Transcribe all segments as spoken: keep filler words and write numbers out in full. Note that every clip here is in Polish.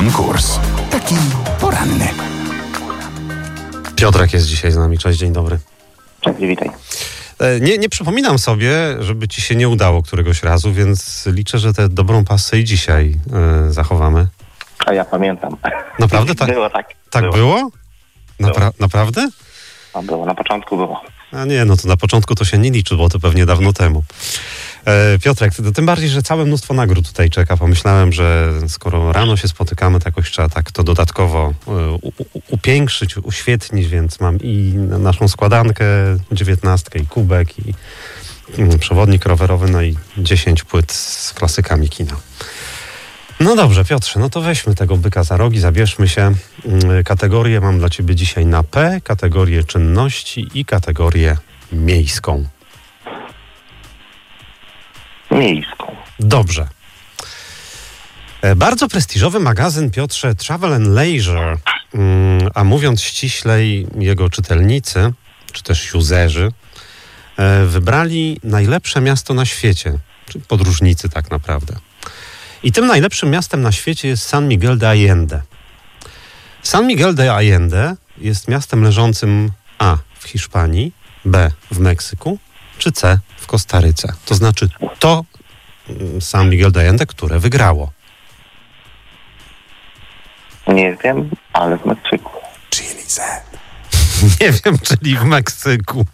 Konkurs. Taki poranny. Piotrek jest dzisiaj z nami. Cześć, dzień dobry. Cześć, witaj. Nie, nie przypominam sobie, żeby ci się nie udało któregoś razu, więc liczę, że tę dobrą pasę i dzisiaj y, zachowamy. A ja pamiętam. Naprawdę? Tak było, tak. Tak było? było? Napra- było. Naprawdę? A było, na początku było. A nie, no to na początku to się nie liczy, bo to pewnie dawno temu. E, Piotrek, to tym bardziej, że całe mnóstwo nagród tutaj czeka. Pomyślałem, że skoro rano się spotykamy, to jakoś trzeba tak to dodatkowo e, u, u, upiększyć, uświetnić, więc mam i naszą składankę, dziewiętnastkę, i kubek, i mm, przewodnik rowerowy, no i dziesięć płyt z klasykami kina. No dobrze, Piotrze, no to weźmy tego byka za rogi, zabierzmy się. Kategorię mam dla ciebie dzisiaj na P, kategorię czynności i kategorię miejską. Miejską. Dobrze. Bardzo prestiżowy magazyn, Piotrze, Travel and Leisure, a mówiąc ściślej, jego czytelnicy, czy też userzy, wybrali najlepsze miasto na świecie, czy podróżnicy tak naprawdę. I tym najlepszym miastem na świecie jest San Miguel de Allende. San Miguel de Allende jest miastem leżącym A. w Hiszpanii, B. w Meksyku, czy C. w Kostaryce. To znaczy to San Miguel de Allende, które wygrało. Nie wiem, ale w Meksyku. Czyli Z. Nie wiem, czyli w Meksyku.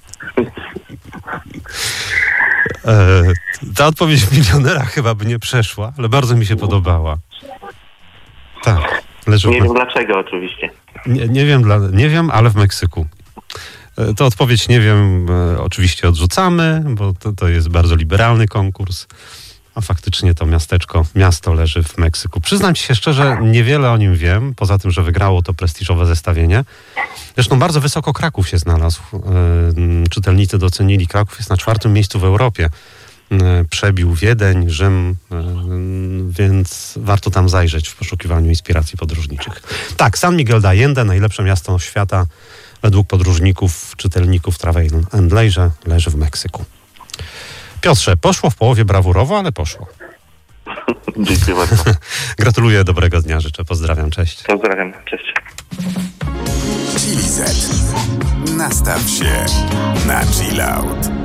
E, ta odpowiedź milionera chyba by nie przeszła, ale bardzo mi się podobała. Tak. Leży Nie w... wiem dlaczego oczywiście. Nie, nie wiem, dla... nie wiem, ale w Meksyku. E, to odpowiedź nie wiem, e, oczywiście odrzucamy, bo to, to jest bardzo liberalny konkurs, a faktycznie to miasteczko, miasto leży w Meksyku. Przyznam ci się szczerze, niewiele o nim wiem, poza tym, że wygrało to prestiżowe zestawienie. Zresztą bardzo wysoko Kraków się znalazł. Czytelnicy docenili. Kraków jest na czwartym miejscu w Europie. Przebił Wiedeń, Rzym, więc warto tam zajrzeć w poszukiwaniu inspiracji podróżniczych. Tak, San Miguel de Allende, najlepsze miasto świata według podróżników, czytelników Travel and Leisure, leży w Meksyku. Piotrze, poszło w połowie brawurowo, ale poszło. Dziękuję bardzo. Gratuluję, dobrego dnia życzę. Pozdrawiam, cześć. Pozdrawiam, cześć. Czyli Z. Nastaw się na chill out.